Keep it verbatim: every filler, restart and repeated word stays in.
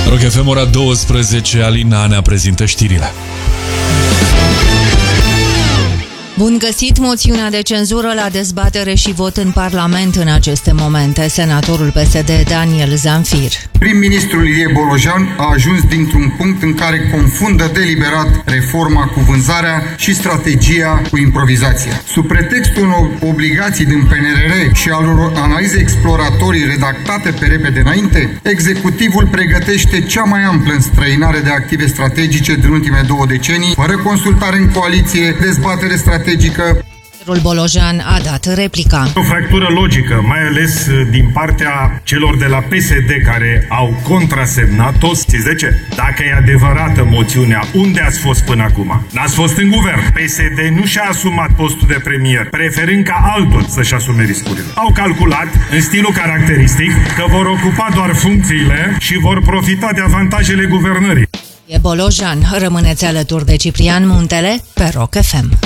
Rock F M, ora douăsprezece, Alina ne prezintă știrile. Bun găsit! Moțiunea de cenzură la dezbatere și vot în Parlament în aceste momente. Senatorul P S D Daniel Zamfir. Prim-ministrul Ilie Bolojan a ajuns dintr-un punct în care confundă deliberat reforma cu vânzarea și strategia cu improvizația. Sub pretextul unor obligații din P N R R și al unor analize exploratorii redactate pe repede înainte, executivul pregătește cea mai amplă înstrăinare de active strategice din ultimele două decenii, fără consultare în coaliție, dezbatere strategică. Bolojan a dat replica. O fractură logică, mai ales din partea celor de la P S D care au contrasemnat-o. Știți de ce? Dacă e adevărată moțiunea, unde ați fost până acum? N-ați fost în guvern. P S D nu și-a asumat postul de premier, preferând ca altul să-și asume riscurile. Au calculat, în stilul caracteristic, că vor ocupa doar funcțiile și vor profita de avantajele guvernării. E Bolojan. Rămâneți alături de Ciprian Muntele pe Rock F M.